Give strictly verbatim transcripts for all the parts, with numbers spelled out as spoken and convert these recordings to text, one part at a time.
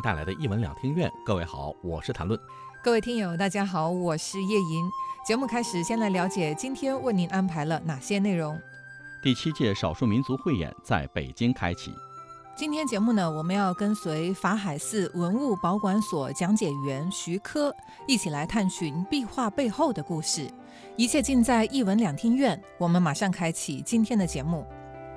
带来的一文两听院。各位好，我是谭论。 各位听友大家好，我是叶莹。节目开始，先来了解今天为您安排了哪些内容。 第七届少数民族汇演在北京开启。 今天节目呢，我们要跟随法海寺文物保管所讲解员徐科一起来探寻壁画背后的故事。一切尽在一文两听院，我们马上开启今天的节目。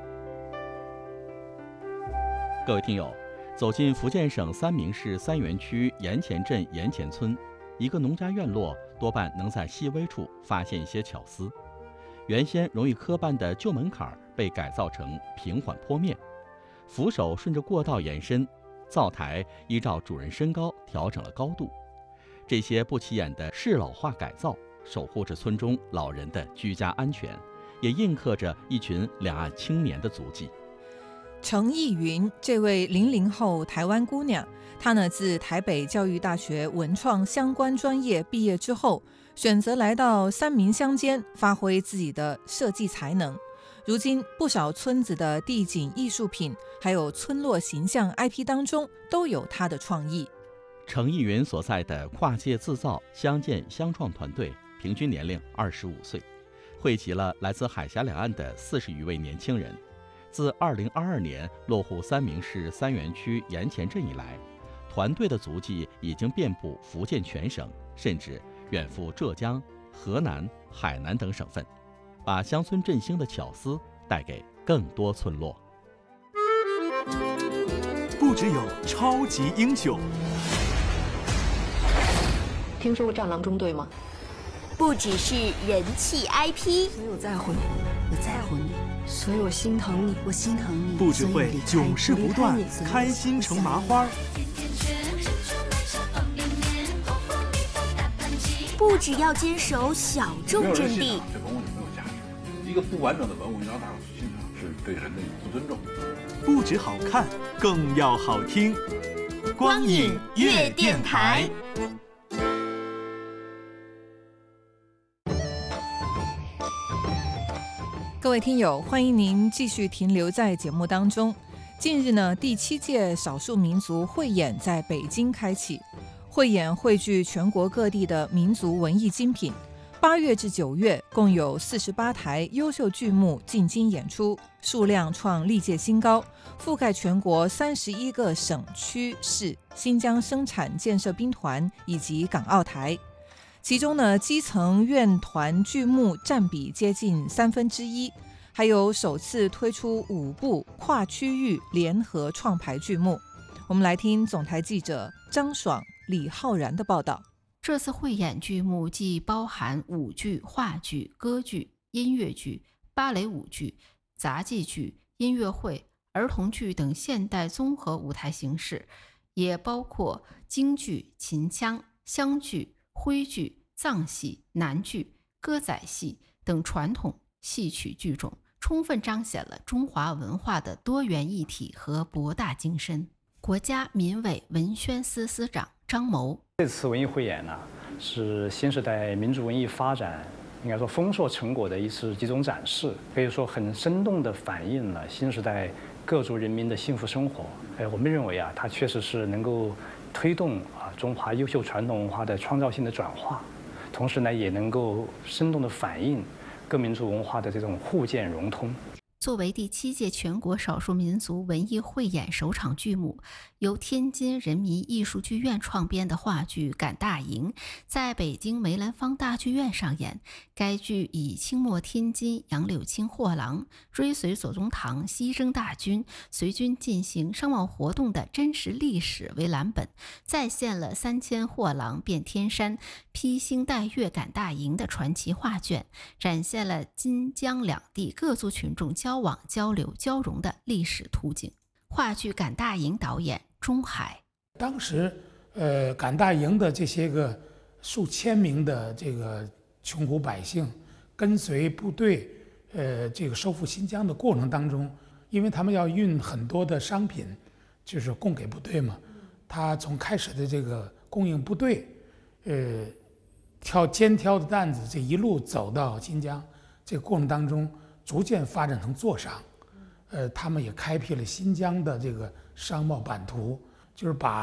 各位听友，走进福建省三明市三原区盐前镇盐前村，一个农家院落多半能在细微处发现一些巧思。原先容易磕绊的旧门槛被改造成平缓坡面，扶手顺着过道延伸，灶台依照主人身高调整了高度。这些不起眼的适老化改造，守护着村中老人的居家安全，也印刻着一群两岸青年的足迹。 程逸云这位零零后台湾姑娘，她呢自台北教育大学文创相关专业毕业之后，选择来到三民乡间发挥自己的设计才能。如今不少村子的地景艺术品，还有村落形象 I P 当中都有她的创意。 程逸云所在的跨界自造乡建乡创团队平均年龄二十五岁，汇集了来自海峡两岸的四十余位年轻人。自二零二二年落户三明市三原区盐前镇以来，团队的足迹已经遍布福建全省，甚至远赴浙江、河南、海南等省份，把乡村振兴的巧思带给更多村落。 不只有超级英雄， 听说过战狼中队吗？ 不只是人气 I P， 所以我在乎你，我在乎你，所以我心疼你，我心疼你。 不只会囧事不断，开心成麻花。 不只要坚守小众阵地， 这文物就没有价值。一个不完整的文物，你让大伙去欣赏，是对人的不尊重。 不只好看，更要好听。光影乐电台。 各位听友，欢迎您继续停留在节目当中。近日呢，第七届少数民族汇演在北京开启。汇演汇聚全国各地的民族文艺精品，八月至九月共有四十八台优秀剧目进京演出，数量创历届新高，覆盖全国三十一个省区市、新疆生产建设兵团以及港澳台。其中呢，基层院团剧目占比接近三分之一，还有首次推出五部跨区域联合创排剧目。我们来听总台记者张爽、李浩然的报道。 这次汇演剧目既包含舞剧、话剧、歌剧、音乐剧、芭蕾舞剧、杂技剧、音乐会、儿童剧等现代综合舞台形式，也包括京剧、秦腔、湘剧、徽剧、藏戏、南剧、歌仔戏等传统戏曲剧种，充分彰显了中华文化的多元一体和博大精深。国家民委文宣司司长张谋， 这次文艺汇演呢，是新时代民族文艺发展应该说丰硕成果的一次集中展示，可以说很生动地反映了新时代各族人民的幸福生活。哎，我们认为啊，它确实是能够推动啊中华优秀传统文化的创造性的转化，同时呢，也能够生动地反映各民族文化的这种互鉴融通。 作为第七届全国少数民族文艺汇演首场剧目，由天津人民艺术剧院创编的话剧《赶大营》在北京梅兰芳大剧院上演。该剧以清末天津杨柳青货郎追随左宗棠西征大军，随军进行伤亡活动的真实历史为蓝本，再现了三千货郎遍天山、披星戴月赶大营的传奇画卷，展现了金江两地各族群众交往、交流、交融的历史图景。话剧《赶大营》导演钟海， 当时，呃，赶大营的这些个数千名的这个穷苦百姓，跟随部队，呃，这个收复新疆的过程当中，因为他们要运很多的商品，就是供给部队嘛，他从开始的这个供应部队，呃，挑肩挑的担子，这一路走到新疆，这个过程当中逐渐发展成坐商，呃，他们也开辟了新疆的这个商贸版图，就是把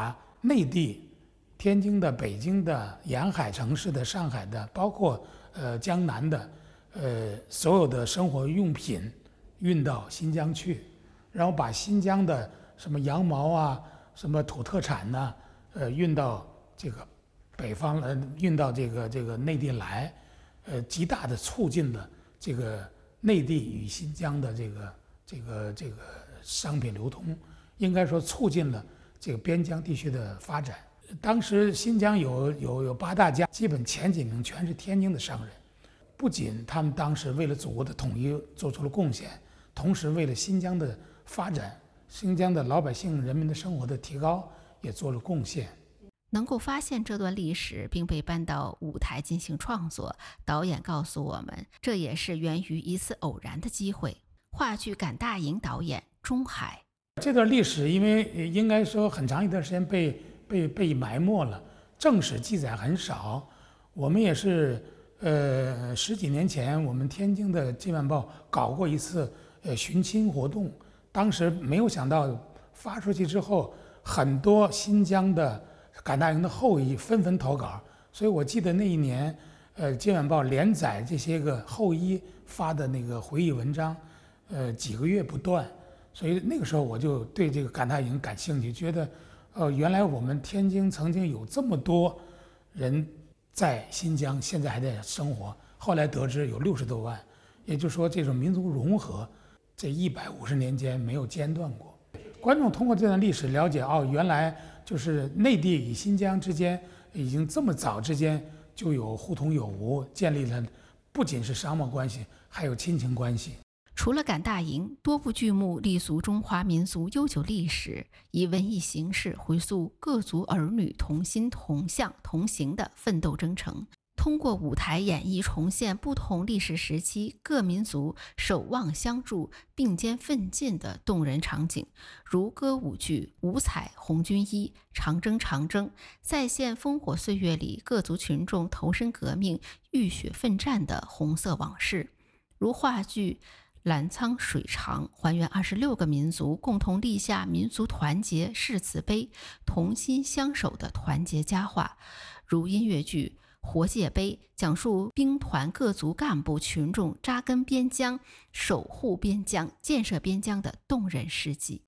内地、天津的、北京的、沿海城市的、上海的，包括呃江南的，呃所有的生活用品运到新疆去，然后把新疆的什么羊毛啊、什么土特产呐、啊，呃运到这个北方，呃运到这个这个内地来，呃极大的促进了这个内地与新疆的这个这个这个商品流通，应该说促进了这个边疆地区的发展。当时新疆有有有八大家，基本前几名全是天津的商人。不仅他们当时为了祖国的统一做出了贡献，同时为了新疆的发展、新疆的老百姓人民的生活的提高也做了贡献。 能够发现这段历史并被搬到舞台进行创作，导演告诉我们，这也是源于一次偶然的机会。话剧《赶大营》导演钟海， 这段历史因为应该说很长一段时间被被被埋没了，正史记载很少。我们也是呃十几年前，我们天津的《今晚报》搞过一次呃寻亲活动，当时没有想到发出去之后，很多新疆的赶大营的后裔纷纷投稿，所以我记得那一年，呃，《今晚报》连载这些个后裔发的那个回忆文章，呃，几个月不断，所以那个时候我就对这个赶大营感兴趣，觉得，呃，原来我们天津曾经有这么多人在新疆，现在还在生活。后来得知有六十多万，也就是说，这种民族融合，这一百五十年间没有间断过。观众通过这段历史了解，哦，原来就是内地与新疆之间已经这么早之间就有互通有无，建立了不仅是商贸关系，还有亲情关系。 除了赶大营，多部剧目立足中华民族悠久历史，以文艺形式回溯各族儿女同心同向同行的奋斗征程，通过舞台演绎重现不同历史时期各民族守望相助、并肩奋进的动人场景，如歌舞剧《五彩红军衣》《长征长征》，再现烽火岁月里各族群众投身革命、浴血奋战的红色往事，如话剧澜沧水长，还原二十六个民族共同立下民族团结誓词碑、同心相守的团结佳话，如音乐剧活界碑，讲述兵团各族干部群众扎根边疆、守护边疆、建设边疆的动人事迹。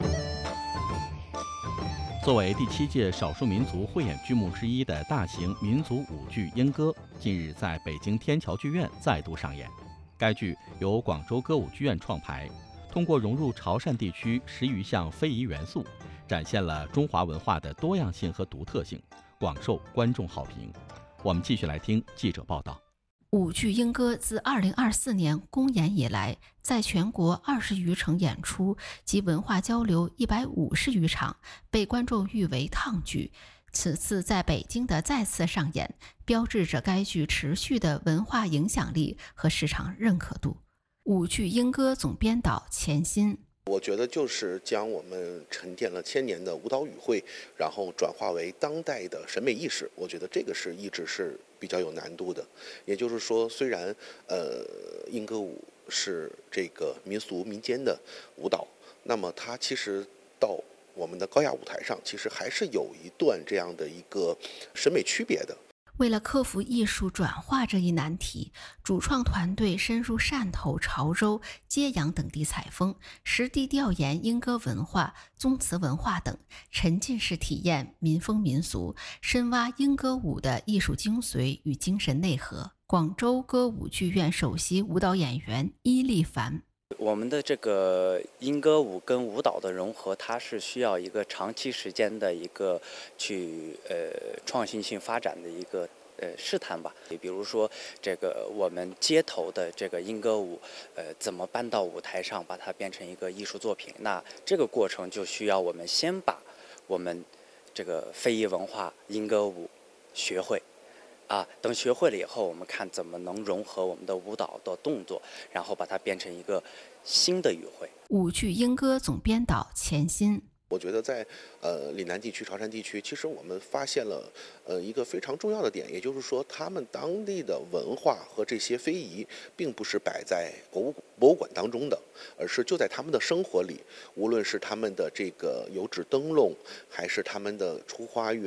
作为第七届少数民族汇演剧目之一的大型民族舞剧《莺歌》，近日在北京天桥剧院再度上演。该剧由广州歌舞剧院创排，通过融入潮汕地区十余项非遗元素，展现了中华文化的多样性和独特性，广受观众好评。我们继续来听记者报道。 舞剧《莺歌》自二零二四年公演以来，在全国二十余城演出及文化交流一百五十余场，被观众誉为烫剧。此次在北京的再次上演，标志着该剧持续的文化影响力和市场认可度。舞剧《莺歌》总编导钱鑫， 我觉得就是将我们沉淀了千年的舞蹈语汇，然后转化为当代的审美意识。我觉得这个是一直是比较有难度的。也就是说，虽然呃莺歌舞是这个民俗民间的舞蹈，那么它其实到我们的高雅舞台上，其实还是有一段这样的一个审美区别的。 为了克服艺术转化这一难题，主创团队深入汕头、潮州、揭阳等地采风，实地调研莺歌文化、宗祠文化等，沉浸式体验民风民俗，深挖莺歌舞的艺术精髓与精神内核。广州歌舞剧院首席舞蹈演员伊丽凡， 我们的这个莺歌舞跟舞蹈的融合，它是需要一个长期时间的一个去呃创新性发展的一个呃试探吧。比如说这个我们街头的这个莺歌舞，呃怎么搬到舞台上，把它变成一个艺术作品？那这个过程就需要我们先把我们这个非遗文化莺歌舞学会。啊，等学会了以后，我们看怎么能融合我们的舞蹈的动作，然后把它变成一个新的语汇。 舞剧《莺歌》总编导钱鑫， 我觉得在呃岭南地区、潮汕地区，其实我们发现了呃一个非常重要的点，也就是说，他们当地的文化和这些非遗，并不是摆在博物博物馆当中的，而是就在他们的生活里，无论是他们的这个油纸灯笼，还是他们的出花乐。